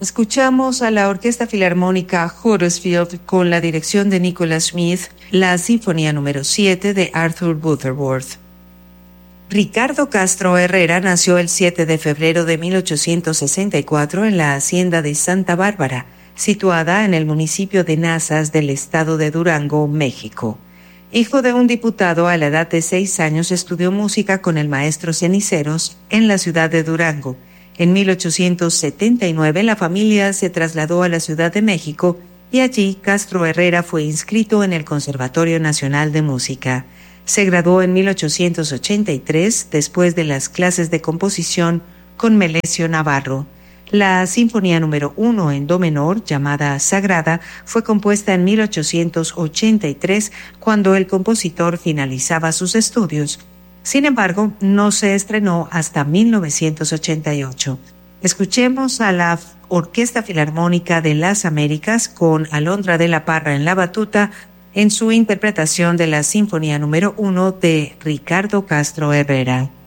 Escuchamos a la Orquesta Filarmónica Huddersfield con la dirección de Nicholas Smith, la Sinfonía número 7 de Arthur Butterworth. Ricardo Castro Herrera nació el 7 de febrero de 1864 en la hacienda de Santa Bárbara, situada en el municipio de Nazas del estado de Durango, México. Hijo de un diputado, a la edad de 6 años estudió música con el maestro Ceniceros en la ciudad de Durango. En 1879 la familia se trasladó a la Ciudad de México y allí Castro Herrera fue inscrito en el Conservatorio Nacional de Música. Se graduó en 1883 después de las clases de composición con Melesio Navarro. La Sinfonía número 1 en do menor, llamada Sagrada, fue compuesta en 1883 cuando el compositor finalizaba sus estudios. Sin embargo, no se estrenó hasta 1988. Escuchemos a la Orquesta Filarmónica de las Américas con Alondra de la Parra en la batuta en su interpretación de la Sinfonía número 1 de Ricardo Castro Herrera.